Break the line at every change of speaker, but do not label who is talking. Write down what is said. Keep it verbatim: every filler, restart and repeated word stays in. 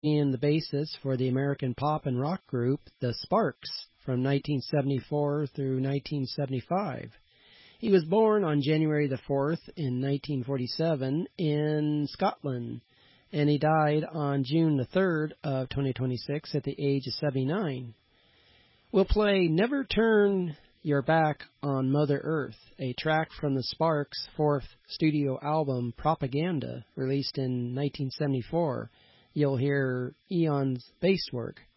being the basis for the American pop and rock group The Sparks from nineteen seventy-four through nineteen seventy-five. He was born on January the fourth in nineteen forty-seven in Scotland, and he died on June the third of twenty twenty-six at the age of seventy-nine. We'll play Never Turn Your Back on Mother Earth, a track from the Sparks' fourth studio album, Propaganda, released in nineteen seventy-four. You'll hear Eon's bass work.